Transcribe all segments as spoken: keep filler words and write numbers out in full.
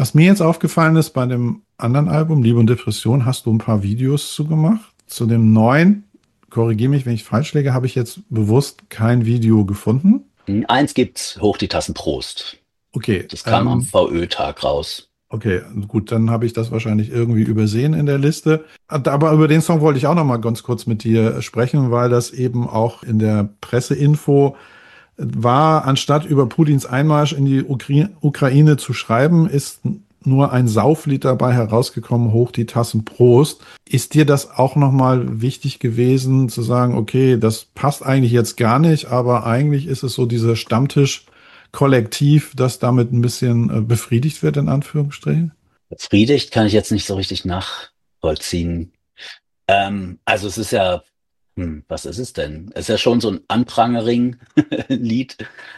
Was mir jetzt aufgefallen ist, bei dem anderen Album, Liebe und Depression, hast du ein paar Videos zu gemacht. Zu dem neuen, korrigiere mich, wenn ich falsch liege, habe ich jetzt bewusst kein Video gefunden. Eins gibt's, hoch die Tassen Prost. Okay, Das kam am ähm, V Ö-Tag raus. okay, gut, dann habe ich das wahrscheinlich irgendwie übersehen in der Liste. Aber über den Song wollte ich auch noch mal ganz kurz mit dir sprechen, weil das eben auch in der Presseinfo war, anstatt über Putins Einmarsch in die Ukra Ukraine zu schreiben, ist nur ein Sauflied dabei herausgekommen, hoch die Tassen Prost. Ist dir das auch nochmal wichtig gewesen, zu sagen, okay, das passt eigentlich jetzt gar nicht, aber eigentlich ist es so dieser Stammtisch-Kollektiv, das damit ein bisschen äh, befriedigt wird, in Anführungsstrichen? Befriedigt kann ich jetzt nicht so richtig nachvollziehen. Ähm, also es ist ja, hm, was ist es denn? Es ist ja schon so ein Anprangering-Lied,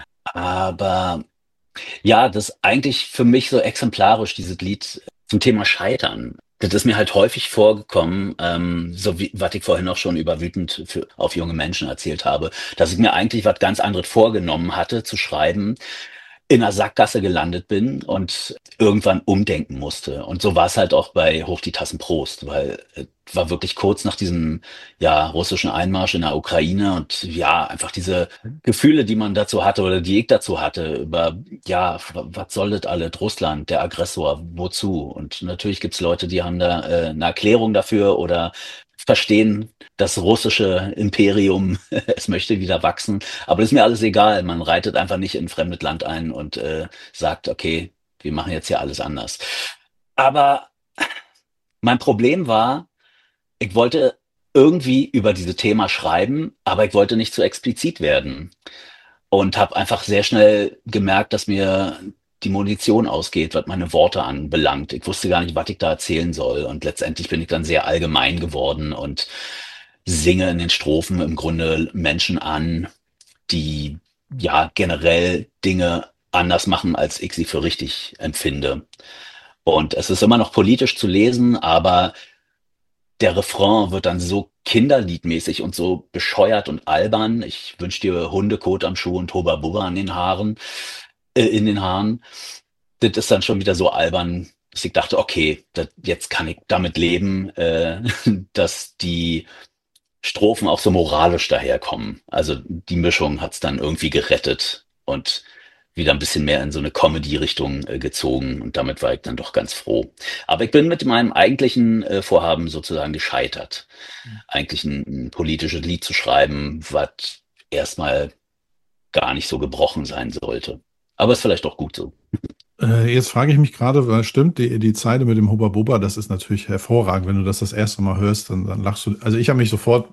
aber ja, das ist eigentlich für mich so exemplarisch, dieses Lied zum Thema Scheitern. Das ist mir halt häufig vorgekommen, ähm, so wie, was ich vorhin auch schon über wütend für, auf junge Menschen erzählt habe, dass ich mir eigentlich was ganz anderes vorgenommen hatte zu schreiben, in einer Sackgasse gelandet bin und irgendwann umdenken musste. Und so war es halt auch bei Hoch die Tassen Prost, weil äh, war wirklich kurz nach diesem ja russischen Einmarsch in der Ukraine und ja einfach diese Gefühle, die man dazu hatte oder die ich dazu hatte über ja w- was soll das alles? Russland, der Aggressor, wozu? Und natürlich gibt's Leute, die haben da äh, eine Erklärung dafür oder verstehen das russische Imperium, es möchte wieder wachsen. Aber das ist mir alles egal. Man reitet einfach nicht in ein fremdes Land ein und äh, sagt, okay, wir machen jetzt hier alles anders. Aber mein Problem war, ich wollte irgendwie über dieses Thema schreiben, aber ich wollte nicht zu explizit werden und habe einfach sehr schnell gemerkt, dass mir die Munition ausgeht, was meine Worte anbelangt. Ich wusste gar nicht, was ich da erzählen soll. Und letztendlich bin ich dann sehr allgemein geworden und singe in den Strophen im Grunde Menschen an, die ja generell Dinge anders machen, als ich sie für richtig empfinde. Und es ist immer noch politisch zu lesen, aber der Refrain wird dann so kinderliedmäßig und so bescheuert und albern. Ich wünsch dir Hundekot am Schuh und Toba Bubba an den Haaren, äh, in den Haaren. Das ist dann schon wieder so albern, dass ich dachte, okay, das, jetzt kann ich damit leben, äh, dass die Strophen auch so moralisch daherkommen. Also die Mischung hat's dann irgendwie gerettet und wieder ein bisschen mehr in so eine Comedy-Richtung äh, gezogen und damit war ich dann doch ganz froh. Aber ich bin mit meinem eigentlichen äh, Vorhaben sozusagen gescheitert. Eigentlich ein, ein politisches Lied zu schreiben, was erstmal gar nicht so gebrochen sein sollte. Aber ist vielleicht auch gut so. Äh, jetzt frage ich mich gerade, weil stimmt, die, die Zeile mit dem Hubba Bubba, das ist natürlich hervorragend. Wenn du das das erste Mal hörst, dann, dann lachst du. Also ich habe mich sofort